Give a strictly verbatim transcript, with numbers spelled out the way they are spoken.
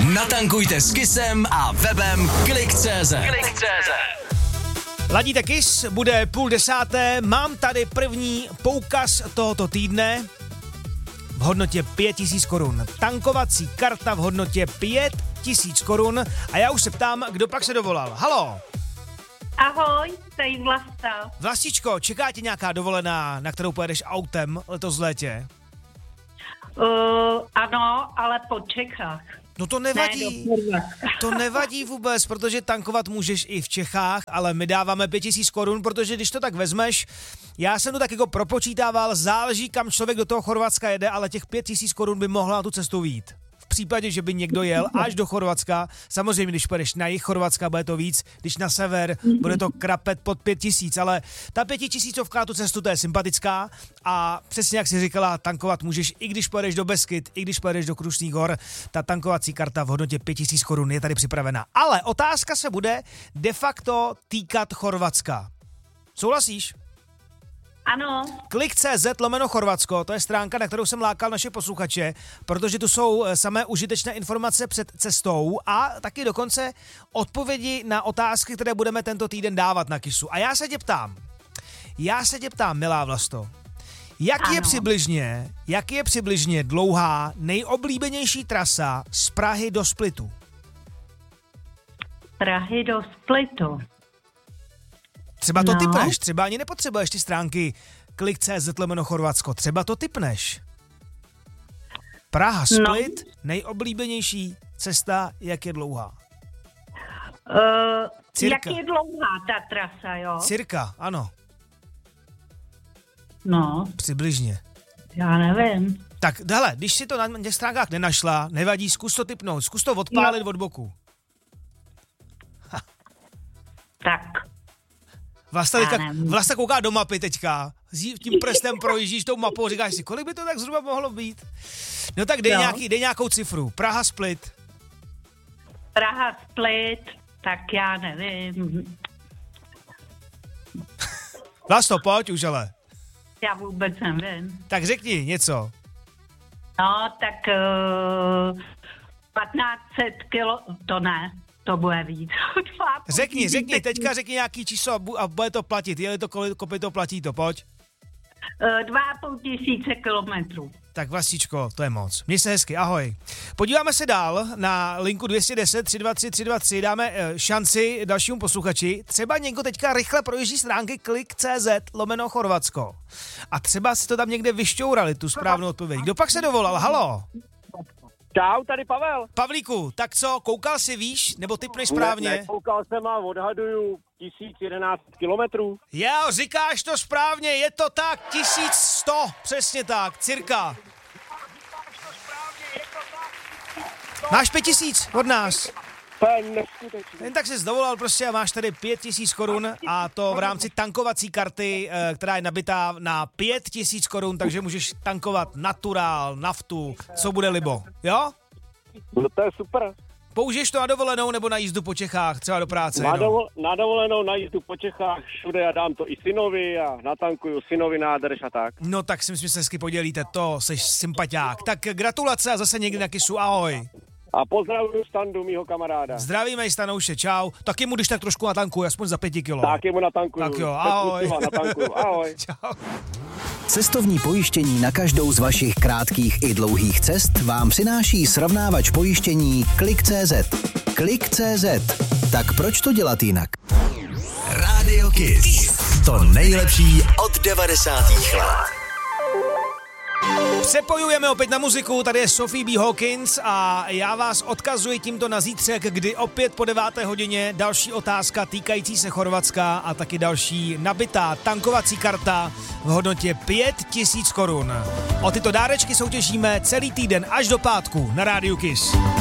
Natankujte s Kissem a webem klik tečka cé zet. Klik tečka cé zet. Ladíte Kiss, bude půl desáté, mám tady první poukaz tohoto týdne v hodnotě pět tisíc korun. Tankovací karta v hodnotě pět tisíc korun a já už se ptám, kdo pak se dovolal. Halo. Ahoj, tady Vlasta. Vlastičko, čeká tě nějaká dovolená, na kterou pojedeš autem letos v létě? Uh, ano, ale po Čechách. No to nevadí, Ne, to nevadí vůbec, protože tankovat můžeš i v Čechách, ale my dáváme pět tisíc korun, protože když to tak vezmeš, já jsem to tak jako propočítával, záleží, kam člověk do toho Chorvatska jede, ale těch pět tisíc korun by mohla na tu cestu vyjít. V případě, že by někdo jel až do Chorvatska, samozřejmě, když půjdeš na jih Chorvatska, bude to víc, když na sever, bude to krapet pod pět tisíc, ale ta pětitisícovka na tu cestu, to je sympatická a přesně jak jsi říkala, tankovat můžeš, i když pojedeš do Beskyt, i když pojedeš do Krušných hor, ta tankovací karta v hodnotě pět tisíc korun je tady připravena. Ale otázka se bude de facto týkat Chorvatska. Souhlasíš? Ano. Klik tečka cé zet lomeno Chorvatsko, to je stránka, na kterou jsem lákal naše posluchače, protože tu jsou samé užitečné informace před cestou a taky dokonce odpovědi na otázky, které budeme tento týden dávat na Kissu. A já se tě ptám, já se tě ptám, milá Vlasto, jak ano. je přibližně, jak je přibližně dlouhá nejoblíbenější trasa z Prahy do Splitu? Prahy do Splitu. Třeba to No. tipneš, třeba ani nepotřebuješ ty stránky klik tečka cé zet lomeno Chorvatsko, třeba to tipneš. Praha, Split, no. Nejoblíbenější cesta, jak je dlouhá? Uh, jak je dlouhá ta trasa, jo? Cirka, ano. No, Přibližně. já nevím. Tak, hele, když si to na těch stránkách nenašla, nevadí, zkus to tipnout, zkus to odpálit no. od boku. Ha. Tak. Vlasta, teďka, Vlasta kouká do mapy teďka, tím prstem projíždíš tou mapou, říkáš si, kolik by to tak zhruba mohlo být? No tak dej, no. nějaký, dej nějakou cifru. Praha, Split. Praha, Split, tak já nevím. Vlasto, pojď už ale. Já vůbec nevím. Tak řekni něco. No, tak uh, patnáct set kilo, to ne. To bude víc. Řekni, řekni, teďka řekni nějaký číslo a bude to platit. Je-li to kopyto, platí to, pojď. Dva a půl tisíce kilometrů. Tak Vlastičko, to je moc. Měj se hezky, ahoj. Podíváme se dál na linku dvě stě deset tři dva tři tři dva tři, dáme šanci dalšímu posluchači. Třeba někdo teďka rychle projíždí stránky klik tečka cé zet lomeno Chorvatsko. A třeba si to tam někde vyšťourali, tu správnou odpověď. Kdo pak se dovolal? Halo? Čau, tady Pavel. Pavlíku, tak co, koukal si, víš, nebo typneš správně? Ne, koukal jsem a odhaduju tisíc jedenáct kilometrů. Jo, říkáš to správně, je to tak, tisíc sto, přesně tak, cirka. Máš pět tisíc od nás. To je neskutečné. Jen tak jsi dovolal prostě a máš tady pět tisíc korun a to v rámci tankovací karty, která je nabitá na pět tisíc korun, takže můžeš tankovat naturál, naftu, co bude libo, jo? No to je super. Použiješ to na dovolenou nebo na jízdu po Čechách, třeba do práce? Na, dovol, na dovolenou, na jízdu po Čechách, všude a dám to i synovi a natankuju synovi nádrž a tak. No tak si myslím, že se hezky podělíte, to seš sympatiák. Tak gratulace a zase někdy na Kissu, ahoj. A pozdravuju Standu, mýho kamaráda. Zdravíme i Stanouše, čau. Taky mu když tak trošku natankuju, aspoň za pěti kilo. Taky mu natankuju. Tak jo, ahoj. Natankuju, ahoj. Čau. Cestovní pojištění na každou z vašich krátkých i dlouhých cest vám přináší srovnávač pojištění klik tečka cé zet. klik tečka cé zet. Tak proč to dělat jinak? Radio Kiss. To nejlepší od devadesátých let. Přepojujeme opět na muziku, tady je Sophie B. Hawkins a já vás odkazuji tímto na zítřek, kdy opět po deváté hodině další otázka týkající se Chorvatska a taky další nabitá tankovací karta v hodnotě pět tisíc korun. O tyto dárečky soutěžíme celý týden až do pátku na Rádiu Kiss.